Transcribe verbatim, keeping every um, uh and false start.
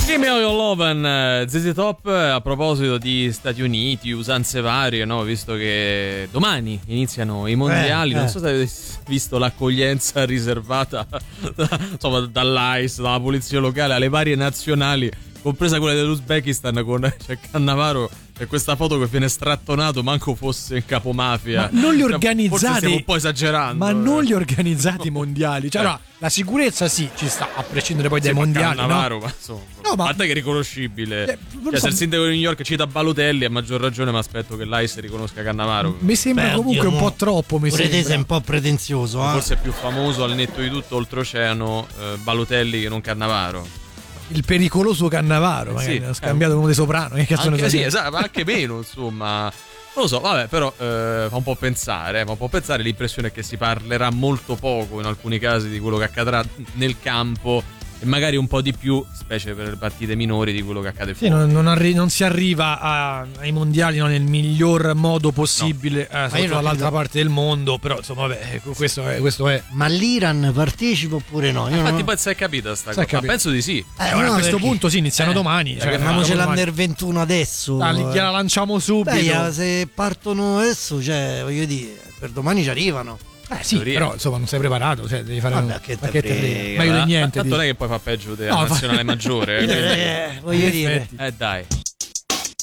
Gimme Your Loven, Z Z Top. A proposito di Stati Uniti, usanze varie, no? Visto che domani iniziano i mondiali, eh, non so se avete visto l'accoglienza riservata insomma dall'I C E, dalla polizia locale alle varie nazionali, compresa quella dell'Uzbekistan, con cioè, Cannavaro e questa foto che viene strattonato manco fosse in capomafia. Ma non li organizzati, forse stiamo un po' esagerando, ma eh. non li organizzati mondiali, cioè, eh. no, la sicurezza sì ci sta, a prescindere poi dai sì, mondiali, Cannavaro, no? ma insomma, no, ma a te che è riconoscibile, eh, cioè, so, se il sindaco di New York cita Balotelli, a maggior ragione mi aspetto che l'I C E riconosca Cannavaro. Mi sembra Beh, comunque oddio, un po' troppo, mi pure sembra. te sei un po' pretenzioso, eh? Forse è più famoso al netto di tutto oltreoceano eh, Balotelli che non Cannavaro. Il pericoloso Cannavaro, eh magari sì, ha scambiato eh, uno dei Soprano, che cazzo anche, ne so sì, esatto, ma anche meno, insomma. Non lo so, vabbè, però eh, fa un po' pensare, eh, fa un po' pensare, l'impressione è che si parlerà molto poco in alcuni casi di quello che accadrà nel campo e magari un po' di più, specie per le partite minori, di quello che accade sì, fuori. Non, non, arri- non si arriva a, ai mondiali no, nel miglior modo possibile, no. eh, soprattutto dall'altra credo... parte del mondo, però insomma vabbè, questo è, questo è. Ma l'Iran partecipa oppure no? Io Infatti non... poi si è capita sta cosa, capito. Ma penso di sì. Eh, eh, no, a questo perché... punto sì, iniziano eh, Cioè, domani. Cioè, facciamoci l'Under ventuno adesso. Ah, gliela lanciamo subito. Beh, se partono adesso, cioè, voglio dire, per domani ci arrivano. Eh sì, teoria. Però insomma non sei preparato, cioè devi fare Vabbè, un... che te che frega. meglio di niente. Tanto non è che poi fa peggio della no, nazionale fa... maggiore. Eh, voglio dire. Eh dai.